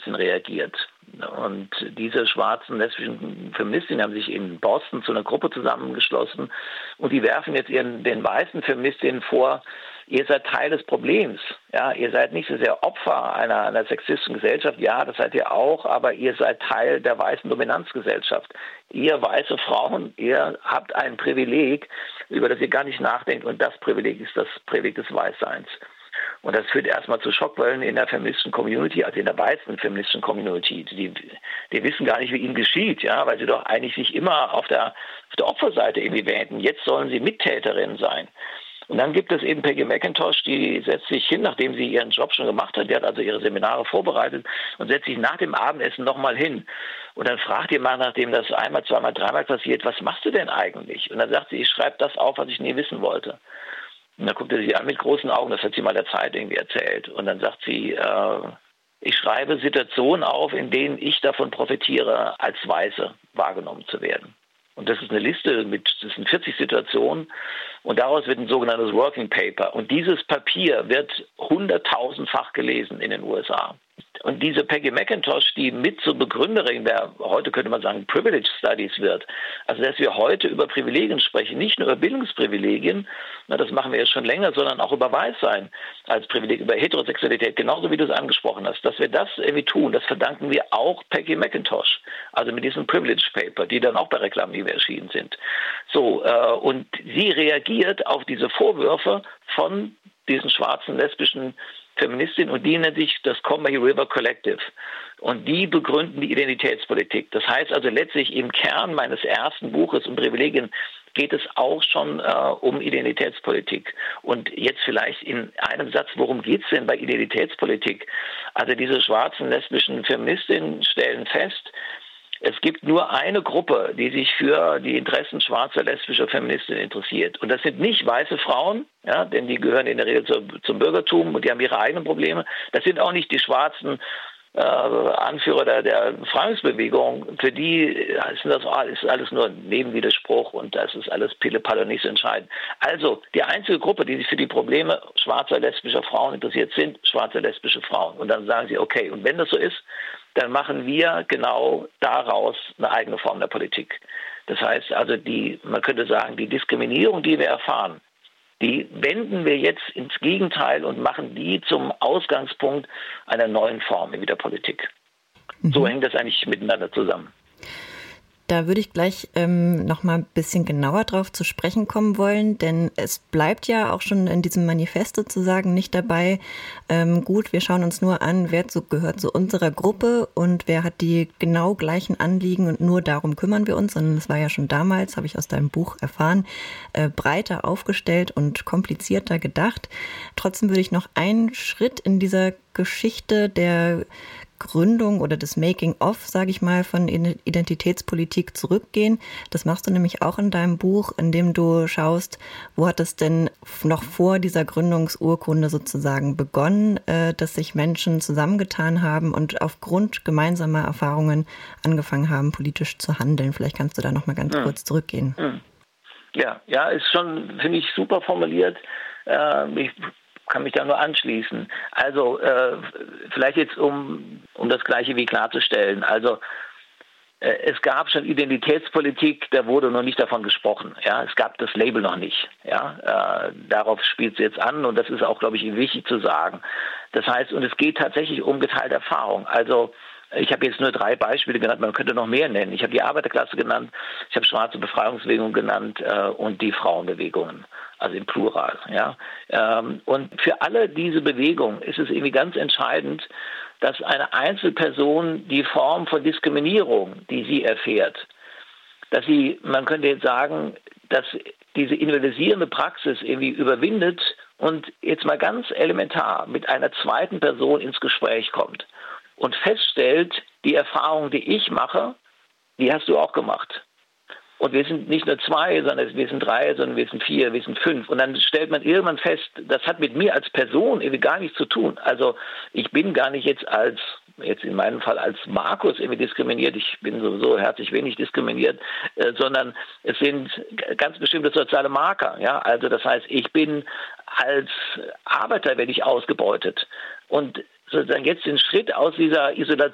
Feministin reagiert. Und diese schwarzen lesbischen Feministinnen haben sich in Boston zu einer Gruppe zusammengeschlossen und die werfen jetzt den weißen Feministinnen vor, ihr seid Teil des Problems. Ja, ihr seid nicht so sehr Opfer einer sexistischen Gesellschaft. Ja, das seid ihr auch, aber ihr seid Teil der weißen Dominanzgesellschaft. Ihr weiße Frauen, ihr habt ein Privileg, über das ihr gar nicht nachdenkt und das Privileg ist das Privileg des Weißseins. Und das führt erstmal zu Schockwellen in der feministischen Community, also in der weißen feministischen Community. Die wissen gar nicht, wie ihnen geschieht, ja, weil sie doch eigentlich sich immer auf der Opferseite irgendwie wähnen. Jetzt sollen sie Mittäterinnen sein. Und dann gibt es eben Peggy McIntosh, die setzt sich hin, nachdem sie ihren Job schon gemacht hat, die hat also ihre Seminare vorbereitet und setzt sich nach dem Abendessen nochmal hin. Und dann fragt ihr mal, nachdem das einmal, zweimal, dreimal passiert, was machst du denn eigentlich? Und dann sagt sie, ich schreibe das auf, was ich nie wissen wollte. Und dann guckt er sie an mit großen Augen, das hat sie mal der Zeit irgendwie erzählt. Und dann sagt sie, ich schreibe Situationen auf, in denen ich davon profitiere, als Weiße wahrgenommen zu werden. Und das ist eine Liste das sind 40 Situationen und daraus wird ein sogenanntes Working Paper. Und dieses Papier wird 100.000-fach gelesen in den USA. Und diese Peggy McIntosh, die mit zur Begründerin der, heute könnte man sagen, Privilege Studies wird, also dass wir heute über Privilegien sprechen, nicht nur über Bildungsprivilegien, das machen wir ja schon länger, sondern auch über Weißsein als Privileg, über Heterosexualität, genauso wie du es angesprochen hast, dass wir das irgendwie tun, das verdanken wir auch Peggy McIntosh, also mit diesem Privilege Paper, die dann auch bei Reklamliebe erschienen sind. So, und sie reagiert auf diese Vorwürfe von diesen schwarzen lesbischen Feministin und die nennt sich das Combahee River Collective. Und die begründen die Identitätspolitik. Das heißt also letztlich im Kern meines ersten Buches um Privilegien geht es auch schon um Identitätspolitik. Und jetzt vielleicht in einem Satz, worum geht es denn bei Identitätspolitik? Also diese schwarzen lesbischen Feministinnen stellen fest, es gibt nur eine Gruppe, die sich für die Interessen schwarzer lesbischer Feministinnen interessiert. Und das sind nicht weiße Frauen, ja, denn die gehören in der Regel zum Bürgertum und die haben ihre eigenen Probleme. Das sind auch nicht die schwarzen Anführer der Befreiungsbewegung. Für die ist alles nur ein Nebenwiderspruch und das ist alles Pille-Palle nicht so entscheidend. Also die einzige Gruppe, die sich für die Probleme schwarzer lesbischer Frauen interessiert, sind schwarze lesbische Frauen. Und dann sagen sie, okay, und wenn das so ist, dann machen wir genau daraus eine eigene Form der Politik. Das heißt also, man könnte sagen, die Diskriminierung, die wir erfahren, die wenden wir jetzt ins Gegenteil und machen die zum Ausgangspunkt einer neuen Form in der Politik. So hängt das eigentlich miteinander zusammen. Da würde ich gleich noch mal ein bisschen genauer drauf zu sprechen kommen wollen, denn es bleibt ja auch schon in diesem Manifest sozusagen nicht dabei, gut, wir schauen uns nur an, wer gehört zu unserer Gruppe und wer hat die genau gleichen Anliegen und nur darum kümmern wir uns, sondern es war ja schon damals, habe ich aus deinem Buch erfahren, breiter aufgestellt und komplizierter gedacht. Trotzdem würde ich noch einen Schritt in dieser Geschichte der Gründung oder des Making-of, sage ich mal, von Identitätspolitik zurückgehen. Das machst du nämlich auch in deinem Buch, in dem du schaust, wo hat es denn noch vor dieser Gründungsurkunde sozusagen begonnen, dass sich Menschen zusammengetan haben und aufgrund gemeinsamer Erfahrungen angefangen haben, politisch zu handeln. Vielleicht kannst du da noch mal ganz kurz zurückgehen. Ja, ist schon, finde ich, super formuliert. Ich kann mich da nur anschließen. Also vielleicht jetzt, um das Gleiche wie klarzustellen. Also es gab schon Identitätspolitik, da wurde noch nicht davon gesprochen. Ja, es gab das Label noch nicht. Ja, darauf spielt es jetzt an und das ist auch, glaube ich, wichtig zu sagen. Das heißt, und es geht tatsächlich um geteilte Erfahrung. Also ich habe jetzt nur 3 Beispiele genannt, man könnte noch mehr nennen. Ich habe die Arbeiterklasse genannt, ich habe schwarze Befreiungsbewegung genannt und die Frauenbewegungen, also im Plural. Ja. Und für alle diese Bewegungen ist es irgendwie ganz entscheidend, dass eine Einzelperson die Form von Diskriminierung, die sie erfährt, dass sie, man könnte jetzt sagen, dass diese individualisierende Praxis irgendwie überwindet und jetzt mal ganz elementar mit einer zweiten Person ins Gespräch kommt und feststellt, die Erfahrung, die ich mache, die hast du auch gemacht. Und wir sind nicht nur 2, sondern wir sind 3, sondern wir sind 4, wir sind 5. Und dann stellt man irgendwann fest, das hat mit mir als Person irgendwie gar nichts zu tun. Also ich bin gar nicht jetzt in meinem Fall als Markus irgendwie diskriminiert. Ich bin sowieso herzlich wenig diskriminiert, sondern es sind ganz bestimmte soziale Marker. Ja, also das heißt, ich bin als Arbeiter werde ich ausgebeutet. Und sozusagen jetzt den Schritt aus dieser Isolation